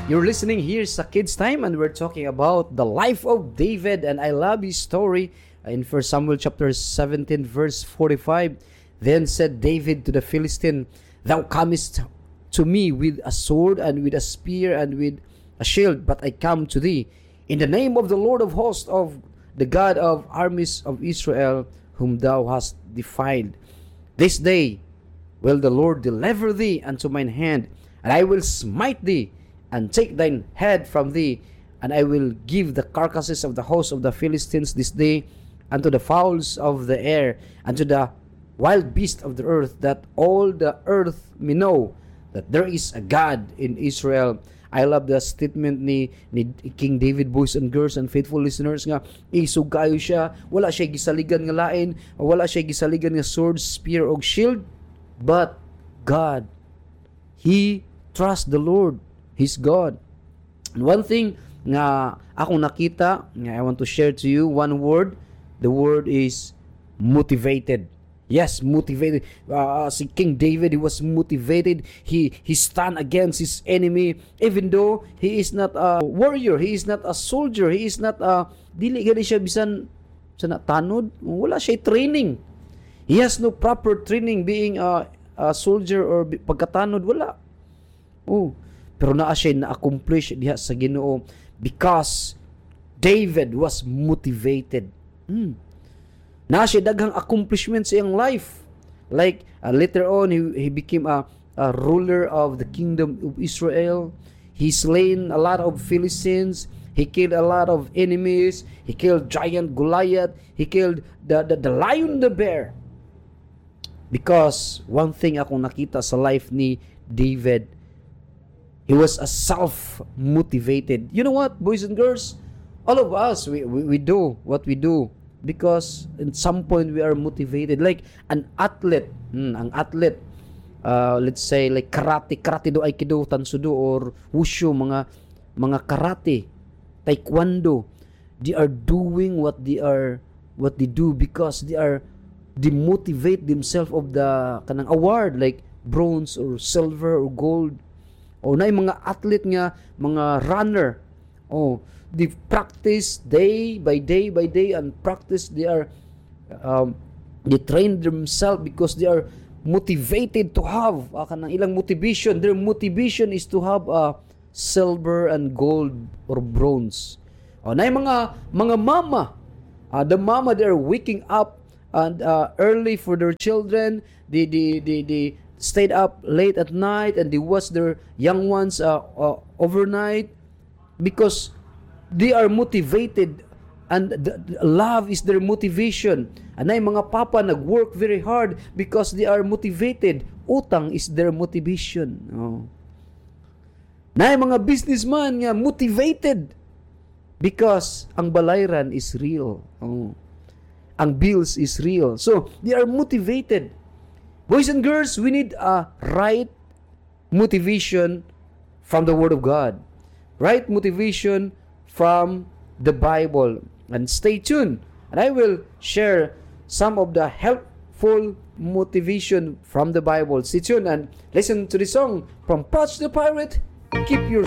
You're listening here sa Kids Time, and we're talking about the life of David, and I love his story in 1 Samuel chapter 17 verse 45. Then said David to the Philistine, Thou comest to me with a sword and with a spear and with a shield, but I come to thee in the name of the Lord of hosts, of the God of armies of Israel, whom thou hast defied. This day will the Lord deliver thee unto mine hand, and I will smite thee, and take thine head from thee, and I will give the carcasses of the host of the Philistines this day unto the fowls of the air, and to the wild beasts of the earth, that all the earth may know that there is a God in Israel. I love the statement ni King David, boys and girls and faithful listeners, nga isugayo siya, wala siya gisaligan nga lain, wala siya gisaligan nga sword, spear o shield, but God. He trusts the Lord, His God. And one thing nga akong nakita, nga I want to share to you, one word, the word is motivated. Yes, motivated. Si King David, he was motivated. He stand against his enemy, even though he is not a warrior, he is not a soldier, he is not a dili gali siya bisan sa tanod, wala siya training. He has no proper training being a soldier or pagkatanod, wala. Oh, pero naa siya na-accomplish diha sa Ginoo because David was motivated. Na siya daghang accomplishments sa iyang life. Like, later on, he became a ruler of the kingdom of Israel. He slain a lot of Philistines. He killed a lot of enemies. He killed giant Goliath. He killed the lion, the bear. Because one thing akong nakita sa life ni David, he was a self-motivated. You know what, boys and girls? All of us, we do what we do because in some point we are motivated. Like an athlete, ang athlete, let's say like karate do, aikido, tansudo, or wushu, mga karate, taekwondo, they are doing what they do because they motivate themselves of the kanang award like bronze or silver or gold. O na mga athlete nga, mga runner, they practice day by day and practice. They train themselves because they are motivated to have kanang ilang motivation. Their motivation is to have silver and gold or bronze. Na mga mama, the mama, they are waking up and early for their children. They stayed up late at night and they watch their young ones overnight because they are motivated, and the love is their motivation. Anay mga papa nag-work very hard because they are motivated. Utang is their motivation. Nay mga businessman nga motivated because ang balayran is real. Ang bills is real. So they are motivated. Boys and girls, we need a right motivation from the Word of God. Right motivation from the Bible. And stay tuned, and I will share some of the helpful motivation from the Bible. Stay tuned and listen to the song from Patch the Pirate. Keep your